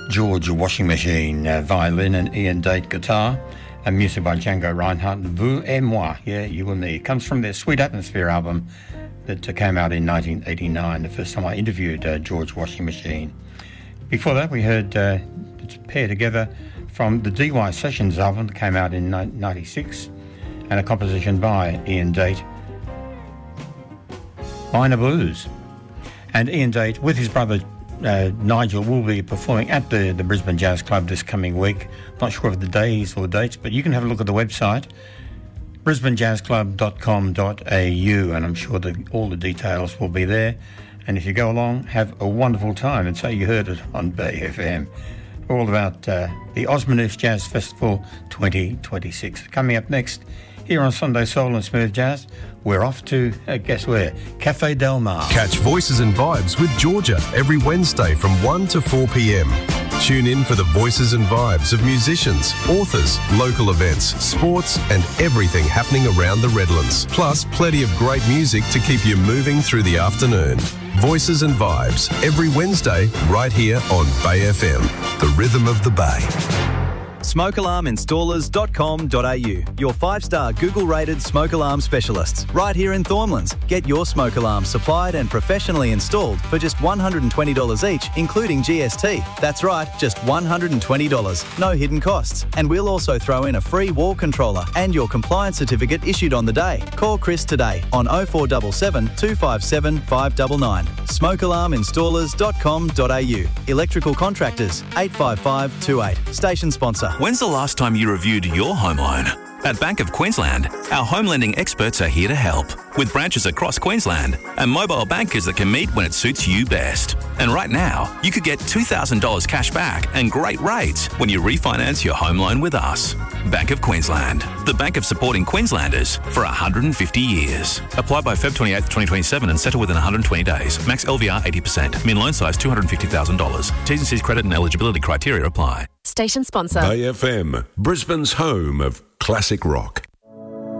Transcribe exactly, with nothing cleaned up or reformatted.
George Washing Machine, uh, violin, and Ian Date guitar, and music by Django Reinhardt, Vous et Moi, yeah, You and Me. It comes from their Sweet Atmosphere album that uh, came out in nineteen eighty-nine, the first time I interviewed uh, George Washing Machine. Before that, we heard uh, the pair together from the D Y Sessions album that came out in ninety-six, and a composition by Ian Date, Minor Blues. And Ian Date, with his brother Uh, Nigel, will be performing at the, the Brisbane Jazz Club this coming week. Not sure of the days or dates, but you can have a look at the website, brisbane jazz club dot com dot a u, and I'm sure that all the details will be there. And if you go along, have a wonderful time, and say you heard it on Bay F M. All about uh, the Osmanoosh Jazz Festival twenty twenty-six. Coming up next, here on Sunday Soul and Smooth Jazz, we're off to, uh, guess where, Cafe Del Mar. Catch Voices and Vibes with Georgia every Wednesday from one to four p.m. Tune in for the voices and vibes of musicians, authors, local events, sports and everything happening around the Redlands. Plus, plenty of great music to keep you moving through the afternoon. Voices and Vibes every Wednesday right here on Bay F M, the rhythm of the Bay. smoke alarm installers dot com dot a u, your five-star Google-rated smoke alarm specialists, right here in Thornlands. Get your smoke alarm supplied and professionally installed for just one hundred twenty dollars each, including G S T. That's right, just one hundred twenty dollars, no hidden costs. And we'll also throw in a free wall controller and your compliance certificate issued on the day. Call Chris today on oh four seven seven, two five seven, five nine nine. smoke alarm installers dot com dot a u. Electrical contractors, eight five five two eight. Station sponsor. When's the last time you reviewed your home loan? At Bank of Queensland, our home lending experts are here to help, with branches across Queensland and mobile bankers that can meet when it suits you best. And right now, you could get two thousand dollars cash back and great rates when you refinance your home loan with us. Bank of Queensland, the bank of supporting Queenslanders for one hundred fifty years. Apply by February twenty-eighth, twenty twenty-seven and settle within one hundred twenty days. Max L V R eighty percent. Min loan size two hundred fifty thousand dollars. T's and C's credit and eligibility criteria apply. Station sponsor. Bay F M, Brisbane's home of classic rock.